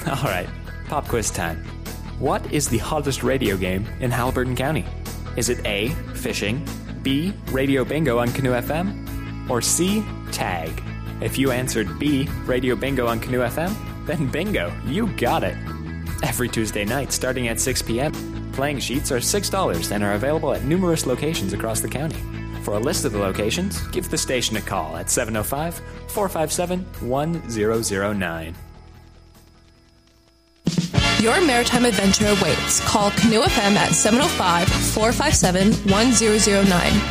All right, pop quiz time. What is the hottest radio game in Haliburton County? Is it A, fishing, B, radio bingo on Canoe FM, or C, tag? If you answered B, radio bingo on Canoe FM, then bingo, you got it. Every Tuesday night, starting at 6 p.m., playing sheets are $6 and are available at numerous locations across the county. For a list of the locations, give the station a call at 705-457-1009. Your maritime adventure awaits. Call Canoe FM at 705-457-1009.